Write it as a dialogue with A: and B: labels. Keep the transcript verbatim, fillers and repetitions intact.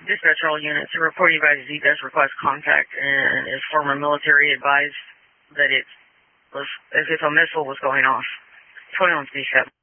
A: Dispatch all units. A report you guys Z does request contact, and his former military advised that it was as if a missile was going off. twenty-one speed step.